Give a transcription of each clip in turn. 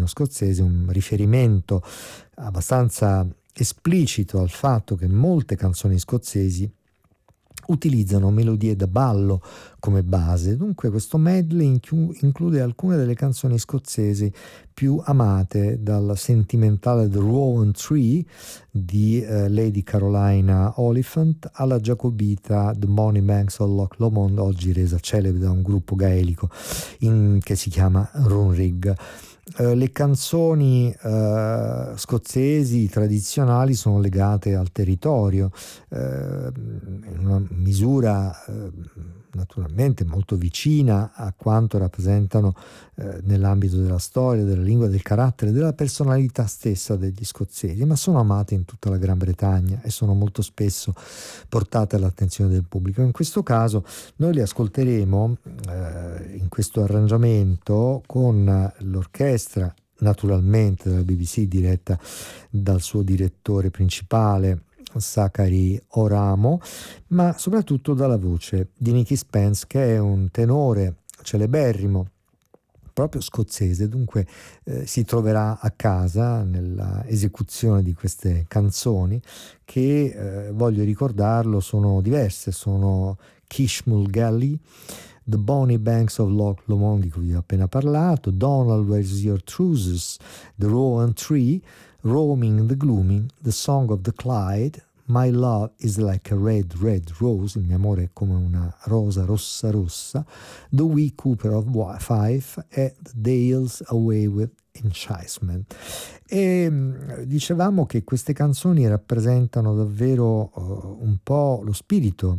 cittadino scozzese, un riferimento abbastanza esplicito al fatto che molte canzoni scozzesi utilizzano melodie da ballo come base. Dunque questo medley include alcune delle canzoni scozzesi più amate, dal sentimentale The Rowan Tree di Lady Carolina Oliphant alla giacobita The Bonny Banks of Loch Lomond, oggi resa celebre da un gruppo gaelico che si chiama Runrig. Le canzoni scozzesi tradizionali sono legate al territorio, in una misura naturalmente molto vicina a quanto rappresentano nell'ambito della storia, della lingua, del carattere, della personalità stessa degli scozzesi, ma sono amate in tutta la Gran Bretagna e sono molto spesso portate all'attenzione del pubblico. In questo caso noi le ascolteremo in questo arrangiamento con l'orchestra naturalmente della BBC, diretta dal suo direttore principale Zachary Oramo, ma soprattutto dalla voce di Nicky Spence, che è un tenore celeberrimo proprio scozzese, dunque si troverà a casa nella esecuzione di queste canzoni che, voglio ricordarlo, sono diverse, sono Kish Mulgally, The Bonny Banks of Loch Lomond, di cui vi ho appena parlato, Donald Where's Your Trousers, The Rowan Tree, Roaming the Gloaming, The Song of the Clyde, My Love is Like a Red Red Rose, il mio amore è come una rosa rossa rossa, The Wee Cooper of Fife e The Dales Away with Enchantment. E dicevamo che queste canzoni rappresentano davvero un po' lo spirito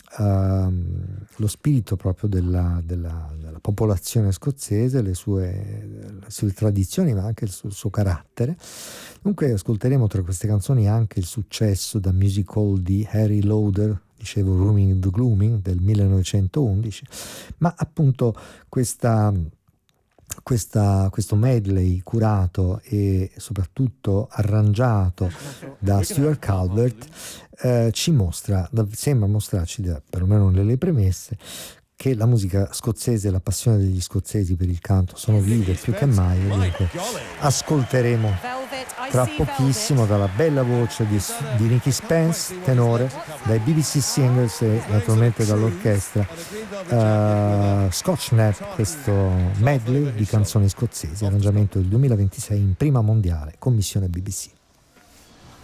proprio della popolazione scozzese, le sue tradizioni, ma anche il suo carattere. Dunque ascolteremo tra queste canzoni anche il successo da musical di Harry Lauder, dicevo Roaming the Gloaming del 1911, ma appunto questo medley curato e soprattutto arrangiato da Stuart Calvert sembra mostrarci, perlomeno nelle premesse, che la musica scozzese, la passione degli scozzesi per il canto sono vive più che mai. Dunque ascolteremo tra pochissimo dalla bella voce di Nicky Spence, tenore, dai BBC Singers e naturalmente dall'orchestra Scotchnet, questo medley di canzoni scozzesi, arrangiamento del 2026 in prima mondiale, commissione BBC.